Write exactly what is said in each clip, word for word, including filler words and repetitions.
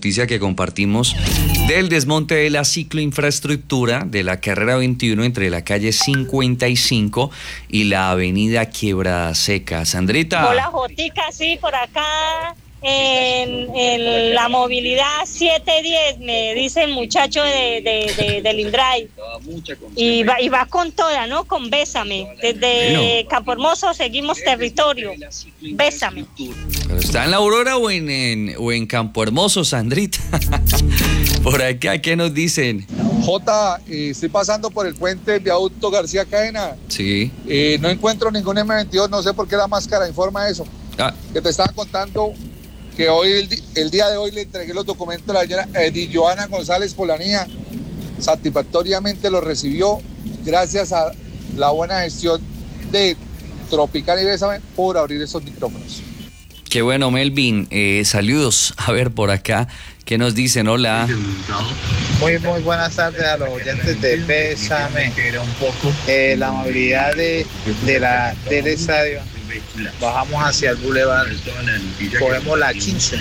noticia que compartimos del desmonte de la cicloinfraestructura de la carrera veintiuno entre la calle cincuenta y cinco y la avenida Quebrada Seca. Sandrita. Hola, Jotica, sí, por acá en, en la movilidad siete diez, me dice el muchacho de, de, de, del Indray. Y va, y va con toda, ¿no? Con Bésame. Desde bueno. Campo Hermoso seguimos territorio. Bésame. ¿Pero está en la Aurora o en, en, o en Campo Hermoso, Sandrita? Por acá, ¿qué nos dicen? Jota, eh, estoy pasando por el puente Viaducto García Cadena. Sí. Eh, no encuentro ningún eme veintidós, no sé por qué la máscara informa eso. Ah. Que te estaba contando que hoy, el, el día de hoy, le entregué los documentos a la señora Edith Joana González Polanía. Satisfactoriamente los recibió gracias a la buena gestión de Tropical y Bésame por abrir esos micrófonos. Qué bueno, Melvin. Eh, saludos. A ver, por acá, ¿qué nos dicen? Hola. Muy, muy buenas tardes a los oyentes de Bésame. Eh, la movilidad de, de la, del estadio. Bajamos hacia el bulevar, cogemos la quince,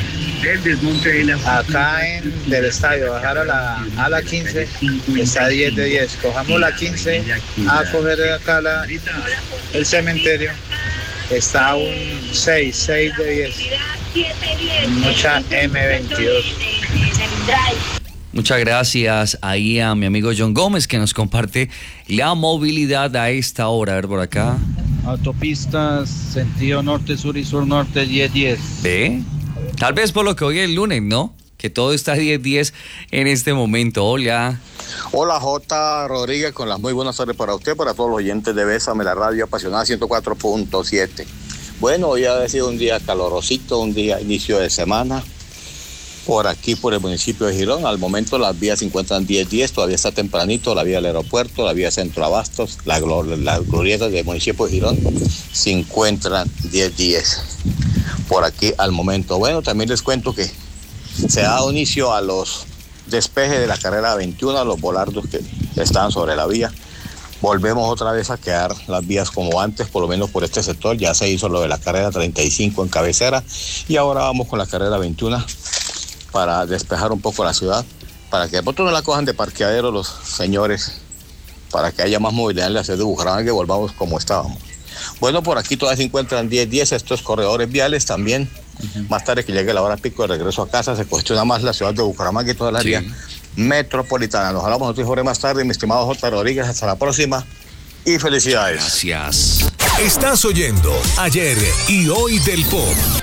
acá en del estadio, bajar a la, a la quince, está diez de diez, cogemos la quince, a coger acá la, el cementerio, está un seis, seis de diez, mucha eme veintidós. Muchas gracias ahí a mi amigo John Gómez que nos comparte la movilidad a esta hora. A ver por acá. Autopistas, sentido norte, sur y sur norte, diez diez. ¿Ve? Tal vez por lo que hoy es el lunes, ¿no? Que todo está diez diez en este momento. Hola. Hola, J. Rodríguez, con las muy buenas tardes para usted, para todos los oyentes de Bésame, la radio apasionada ciento cuatro punto siete. Bueno, hoy ha sido un día calorosito, un día inicio de semana. Por aquí, por el municipio de Girón, al momento las vías se encuentran diez diez, todavía está tempranito, la vía del aeropuerto, la vía Centro Abastos, la, la glorieta del municipio de Girón se encuentran diez diez. Por aquí al momento. Bueno, también les cuento que se ha dado inicio a los despejes de la carrera veintiuno, a los volardos que estaban sobre la vía. Volvemos otra vez a quedar las vías como antes, por lo menos por este sector. Ya se hizo lo de la carrera treinta y cinco en cabecera y ahora vamos con la carrera veintiuno. Para despejar un poco la ciudad, para que de pronto no la cojan de parqueadero los señores, para que haya más movilidad en la ciudad de Bucaramanga y volvamos como estábamos. Bueno, por aquí todavía se encuentran diez diez estos corredores viales también. Uh-huh. Más tarde que llegue la hora pico de regreso a casa, se cuestiona más la ciudad de Bucaramanga y toda la área sí. metropolitana. Nos hablamos nosotros Jorge más tarde, mi estimado J. Rodríguez. Hasta la próxima y felicidades. Gracias. Estás oyendo Ayer y Hoy del Pop.